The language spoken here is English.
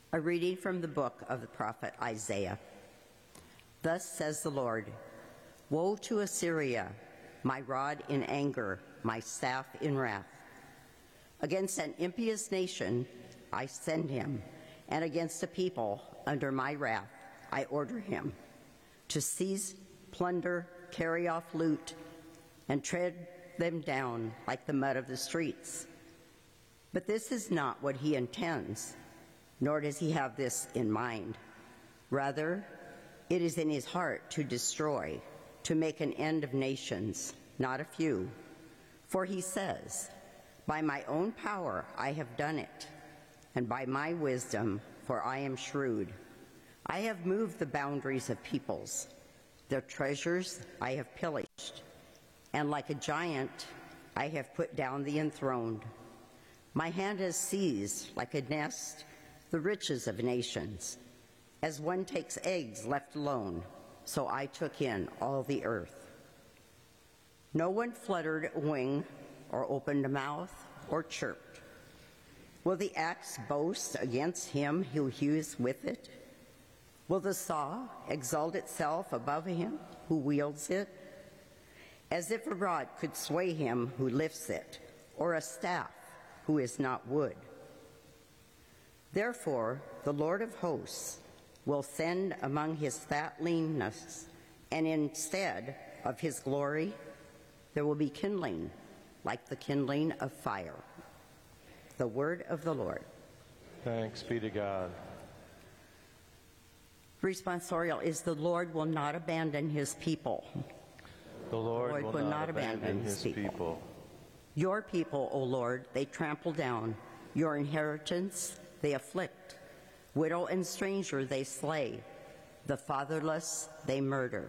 A reading from the book of the prophet Isaiah. Thus says the Lord, Woe to Assyria, my rod in anger, my staff in wrath. Against an impious nation I send him, and against a people under my wrath I order him, to seize, plunder, carry off loot, and tread them down like the mud of the streets. But this is not what he intends, nor does he have this in mind. Rather, it is in his heart to destroy, to make an end of nations, not a few. For he says, By my own power I have done it, and by my wisdom, for I am shrewd. I have moved the boundaries of peoples. Their treasures I have pillaged, and like a giant I have put down the enthroned. My hand has seized, like a nest, the riches of nations. As one takes eggs left alone, so I took in all the earth. No one fluttered a wing, or opened a mouth, or chirped. Will the axe boast against him who hews with it? Will the saw exalt itself above him who wields it? As if a rod could sway him who lifts it, or a staff who is not wood. Therefore, the Lord of hosts will send among his fat leanness, and instead of his glory, there will be kindling, like the kindling of fire. The word of the Lord. Thanks be to God. Responsorial is the Lord will not abandon his people. The Lord will not abandon his people. Your people, O Lord, they trample down. Your inheritance they afflict. Widow and stranger they slay. The fatherless they murder.